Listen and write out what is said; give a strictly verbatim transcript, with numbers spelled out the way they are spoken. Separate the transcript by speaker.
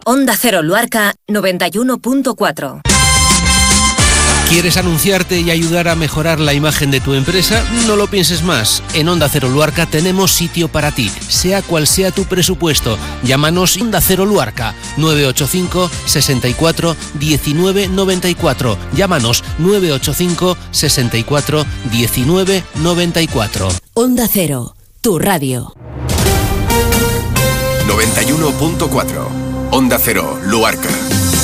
Speaker 1: Onda Cero Luarca noventa y uno punto cuatro.
Speaker 2: ¿Quieres anunciarte y ayudar a mejorar la imagen de tu empresa? No lo pienses más. En Onda Cero Luarca tenemos sitio para ti, sea cual sea tu presupuesto. Llámanos Onda Cero Luarca nueve ocho cinco, sesenta y cuatro, diecinueve noventa y cuatro. Llámanos nueve ocho cinco, sesenta y cuatro, diecinueve noventa y cuatro.
Speaker 1: Onda Cero, tu radio.
Speaker 3: noventa y uno punto cuatro. Onda Cero Luarca.